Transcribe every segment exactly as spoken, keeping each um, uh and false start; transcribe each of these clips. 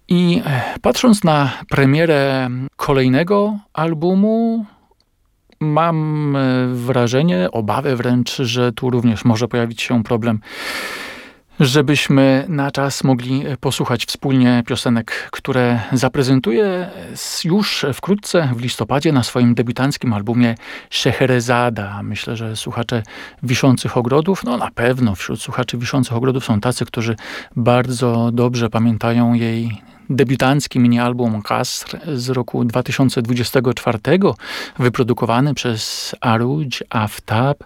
I patrząc na premierę kolejnego albumu, mam wrażenie, obawę wręcz, że tu również może pojawić się problem, żebyśmy na czas mogli posłuchać wspólnie piosenek, które zaprezentuje już wkrótce w listopadzie na swoim debiutanckim albumie Scheherazada. Myślę, że słuchacze Wiszących Ogrodów, no na pewno wśród słuchaczy Wiszących Ogrodów są tacy, którzy bardzo dobrze pamiętają jej debiutancki mini-album Kasr z roku dwa tysiące dwudziestego czwartego, wyprodukowany przez Aruj Aftab.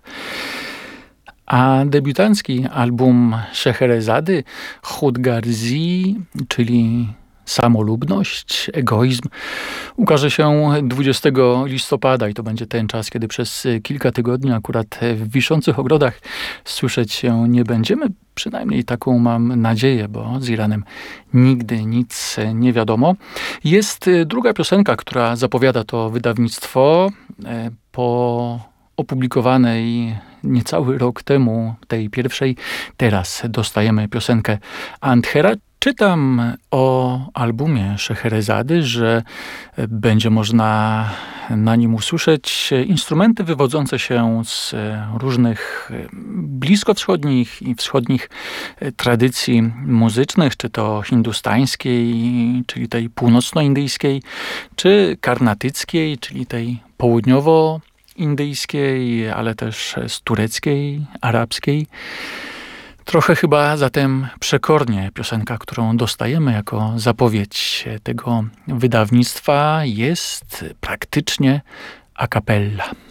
A debiutancki album Scheherazady, Chudgarzi, czyli samolubność, egoizm, ukaże się dwudziestego listopada i to będzie ten czas, kiedy przez kilka tygodni akurat w Wiszących Ogrodach słyszeć się nie będziemy. Przynajmniej taką mam nadzieję, bo z Iranem nigdy nic nie wiadomo. Jest druga piosenka, która zapowiada to wydawnictwo po opublikowanej niecały rok temu, tej pierwszej. Teraz dostajemy piosenkę Anthera. Czytam o albumie Scheherazady, że będzie można na nim usłyszeć instrumenty wywodzące się z różnych bliskowschodnich i wschodnich tradycji muzycznych, czy to hindustańskiej, czyli tej północnoindyjskiej, czy karnatyckiej, czyli tej południowo indyjskiej, ale też z tureckiej, arabskiej. Trochę chyba zatem przekornie piosenka, którą dostajemy jako zapowiedź tego wydawnictwa, jest praktycznie a cappella.